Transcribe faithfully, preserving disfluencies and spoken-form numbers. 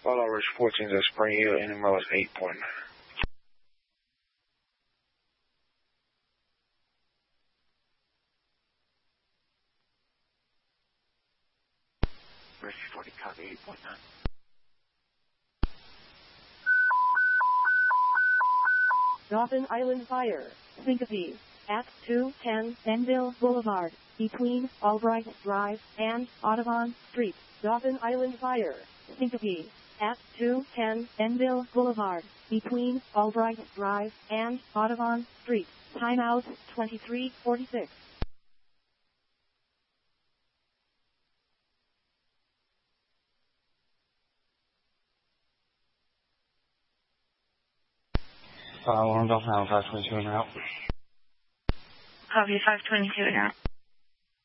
Followers fourteen at Spring Hill, N M L is eight point nine. Mercy forty, copy eight point nine. Dauphin Island Fire, Syncope, at two ten Enville Boulevard, between Albright Drive and Audubon Street. Dauphin Island Fire, Syncope, at two ten Enville Boulevard, between Albright Drive and Audubon Street. Timeout twenty-three forty-six. Uh, Alarm Dolphin Island five twenty-two and out. Copy five twenty-two and out.